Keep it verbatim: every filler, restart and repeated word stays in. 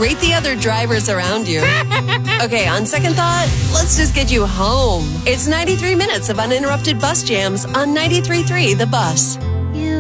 Rate the other drivers around you. Okay, on second thought, let's just get you home. It's ninety-three minutes of uninterrupted bus jams on ninety-three point three The Bus.